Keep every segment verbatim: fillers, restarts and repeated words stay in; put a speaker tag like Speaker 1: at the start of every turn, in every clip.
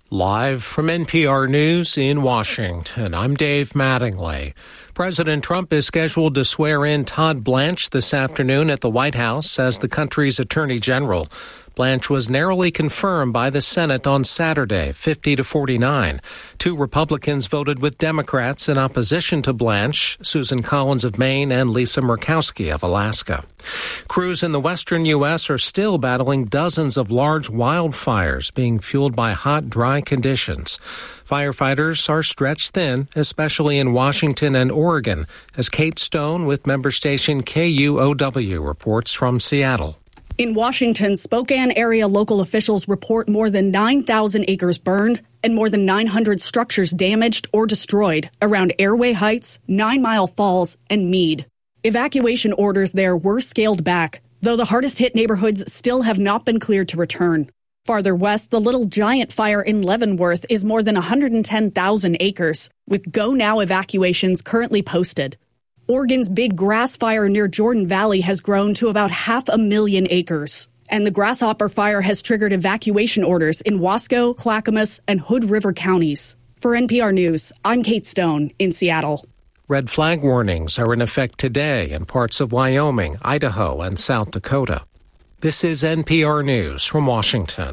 Speaker 1: Live from N P R News in Washington, I'm Dave Mattingly. President Trump is scheduled to swear in Todd Blanche this afternoon at the White House as the country's Attorney General. Blanche was narrowly confirmed by the Senate on Saturday, fifty to forty-nine. Two Republicans voted with Democrats in opposition to Blanche, Susan Collins of Maine and Lisa Murkowski of Alaska. Crews in the western U S are still battling dozens of large wildfires being fueled by hot, dry conditions. Firefighters are stretched thin, especially in Washington and Oregon, as Kate Stone with member station K U O W reports from Seattle.
Speaker 2: In Washington, Spokane area local officials report more than nine thousand acres burned and more than nine hundred structures damaged or destroyed around Airway Heights, Nine Mile Falls, and Meade. Evacuation orders there were scaled back, though the hardest-hit neighborhoods still have not been cleared to return. Farther west, the Little Giant Fire in Leavenworth is more than one hundred ten thousand acres, with Go Now evacuations currently posted. Oregon's Big Grass Fire near Jordan Valley has grown to about half a million acres. And the Grasshopper Fire has triggered evacuation orders in Wasco, Clackamas, and Hood River counties. For N P R News, I'm Kate Stone in Seattle.
Speaker 1: Red flag warnings are in effect today in parts of Wyoming, Idaho, and South Dakota. This is N P R News from Washington.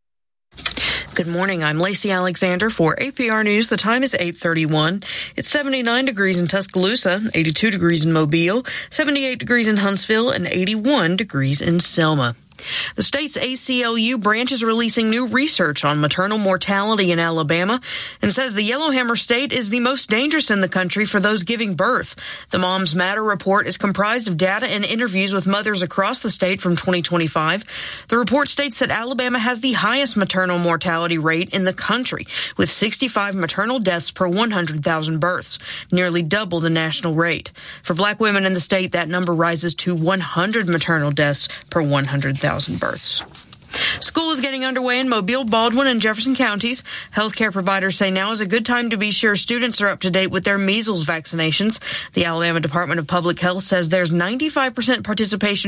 Speaker 3: Good morning. I'm Lacey Alexander for A P R News. The time is eight thirty-one. It's seventy-nine degrees in Tuscaloosa, eighty-two degrees in Mobile, seventy-eight degrees in Huntsville, and eighty-one degrees in Selma. The state's A C L U branch is releasing new research on maternal mortality in Alabama and says the Yellowhammer State is the most dangerous in the country for those giving birth. The Moms Matter report is comprised of data and interviews with mothers across the state from twenty twenty-five. The report states that Alabama has the highest maternal mortality rate in the country, with sixty-five maternal deaths per one hundred thousand births, nearly double the national rate. For black women in the state, that number rises to one hundred maternal deaths per one hundred thousand births. School is getting underway in Mobile, Baldwin, and Jefferson counties. Healthcare providers say now is a good time to be sure students are up to date with their measles vaccinations. The Alabama Department of Public Health says there's ninety-five percent participation